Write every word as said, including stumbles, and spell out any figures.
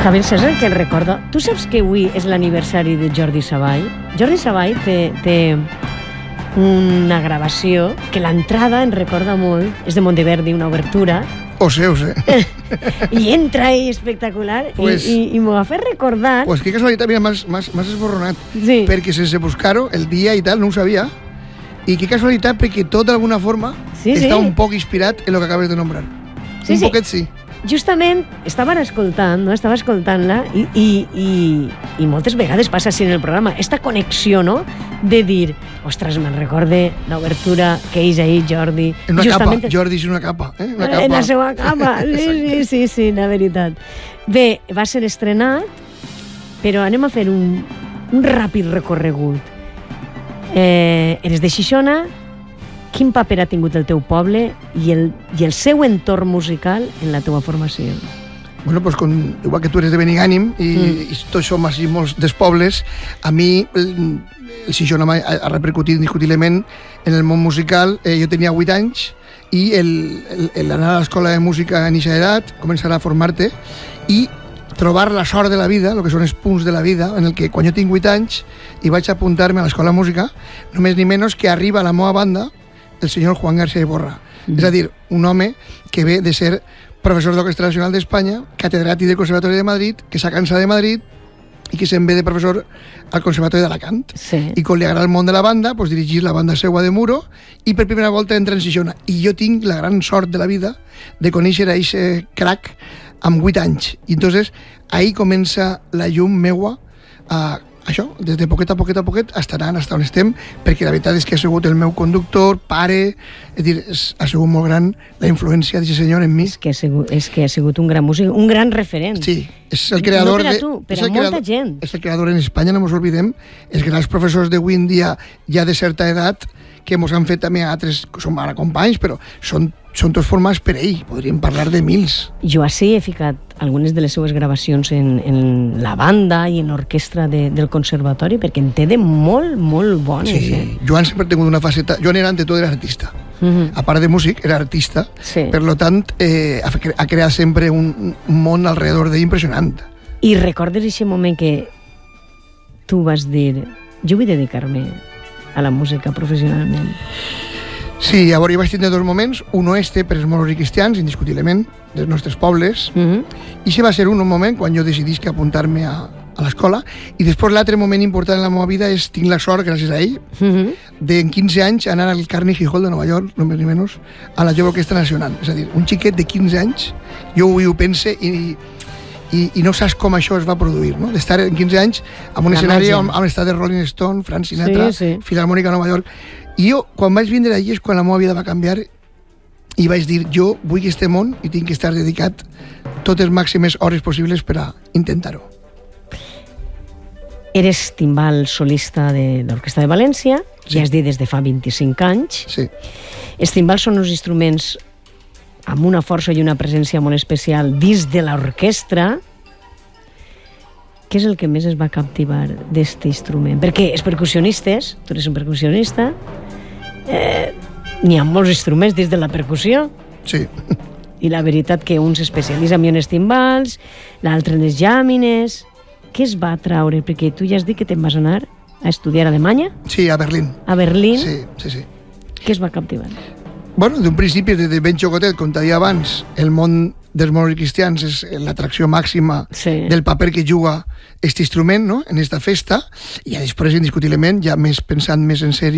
Javier, saps el que el recordo? Tu saps que avui és l'aniversari de Jordi Savall? Jordi Savall té, té una gravació que l'entrada en recorda molt, és de Monteverdi, una obertura. Ho sé, ho sé. I entra ahí espectacular pues, i, i, i m'ho va fer recordar. Pues qué casualitat, mira, m'has esborronat. Sí. Perquè sense buscar-ho, el dia i tal, no ho sabia. I qué casualitat, perquè tot d'alguna forma sí, està sí. un poc inspirat en el que acabes de nombrar. Sí, un sí. poquet sí. Justament estaven escoltant, no? Estava escoltant-la i, i, i, i moltes vegades passa així en el programa, esta connexió, no?, de dir, ostres, me'n recorde l'obertura que és ahir, Jordi. En una Justament... capa, Jordi és una capa, eh? Una capa. En la seva capa, sí, sí, sí, sí, la veritat. Bé, va ser estrenat, però anem a fer un, un ràpid recorregut. Eh, eres de Xixona. Quin paper ha tingut el teu poble i el, i el seu entorn musical en la teua formació? Bueno, pues con, igual que tu eres de Benigànim i, mm. i tots som així molts dels pobles, a mi el, el Xixona ha, ha repercutit indiscutiblement en el món musical. Eh, jo tenia vuit anys i l'anar a l'escola de música en eixa edat, començar a formar-te i trobar la sort de la vida, el que són els punts de la vida, en el que quan jo tinc vuit anys i vaig apuntar-me a l'escola de música, només ni menys que arriba a la meva banda el senyor Juan García Iborra. Mm. És a dir, un home que ve de ser professor d'Orquestra Nacional d'Espanya, catedràtic del Conservatori de Madrid, que s'ha cansat de Madrid i que se'n ve de professor al Conservatori d'Alacant. Sí. I quan li agrada el món de la banda, pues, dirigir la banda seua de Muro i per primera volta entra en Xixona. I jo tinc la gran sort de la vida de conèixer a aquest crac amb vuit anys. I entonces ahí comença la llum meua a això, des de poquet a poquet a poquet hasta anar hasta on estem, perquè la veritat és que ha sigut el meu conductor, pare, és dir, ha sigut molt gran la influència d'aquest senyor en mi. És que, ha sigut, és que ha sigut un gran músic, un gran referent. Sí, és el creador... No per a de, tu, per a molta creador, gent. És el creador en Espanya, no ens oblidem, els grans professors d'avui en dia ja de certa edat, que ens han fet també altres, som ara companys, però són, són tots formats per ell, podríem parlar de mils. Jo així he ficat algunes de les seues gravacions en, en la banda i en l'orquestra de, del conservatori, perquè en té de molt, molt bones. Sí, eh? Joan sempre ha tingut una faceta... Joan era, ante tot, era artista. Uh-huh. A part de músic, era artista. Sí. Per lo tant, eh, ha, ha creat sempre un, un món alrededor d'ell impressionant. I recordes aquest moment que tu vas dir, jo vull dedicar-me a la música professionalment? Sí, llavors hi vaig tindre dos moments. Uno este per els moros i cristians, indiscutiblement, dels nostres pobles. Uh-huh. I això va ser un moment quan jo decidís que apuntar-me a, a l'escola. I després l'altre moment important en la meva vida és, tinc la sort, gràcies a ell, uh-huh. de en quinze anys anar al Carnegie Hall de Nova York, no més ni menys, a la Jove Orquestra Nacional. És a dir, un xiquet de quinze anys, jo avui ho pense i... I, i no saps com això es va produir, no? D'estar en quinze anys en un la escenari on han estat de Rolling Stone, Frank Sinatra, sí, sí. Filarmònica Nova York. I jo, quan vaig vindre allí és quan la meva vida va canviar i vaig dir, jo vull que este món i tinc que estar dedicat totes les màximes hores possibles per a intentar-ho. Eres timbal solista de l'Orquestra de València, sí. Ja has dit des de fa vint-i-cinc anys. Sí. Els timbals són uns instruments amb una força i una presència molt especial dins de l'orquestra. Què és el que més es va captivar d'aquest instrument? Perquè els percussionistes, tu eres un percussionista, eh, n'hi ha molts instruments dins de la percussió. Sí. I la veritat que un s'especialitza en els timbals, l'altre en les llàmines. Què es va traure? Perquè tu ja has dit que te'n vas anar a estudiar a Alemanya? Sí, a Berlín. A Berlín? Sí, sí, sí. Què es va captivar? Bueno, d'un principi, des de ben xocotet, com t'ha dit abans, el món dels moros cristians és l'atracció màxima sí. del paper que juga aquest instrument, no?, en esta festa, i després, indiscutiblement, ja més pensant més en sèrio,